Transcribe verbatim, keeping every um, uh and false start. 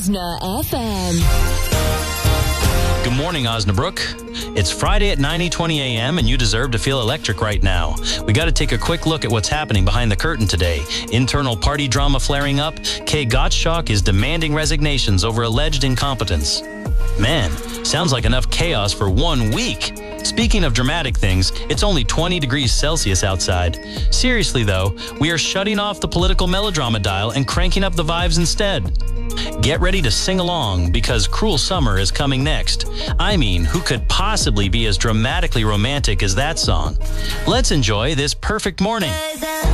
Osna F M. Good morning, Osnabrook. It's Friday at nine twenty a m and you deserve to feel electric right now. We got to take a quick look at what's happening behind the curtain today. Internal party drama flaring up. Kay Gottschalk is demanding resignations over alleged incompetence. Man, sounds like enough chaos for one week. Speaking of dramatic things, it's only twenty degrees Celsius outside. Seriously though, we are shutting off the political melodrama dial and cranking up the vibes instead. Get ready to sing along because Cruel Summer is coming next. I mean, who could possibly be as dramatically romantic as that song? Let's enjoy this perfect morning.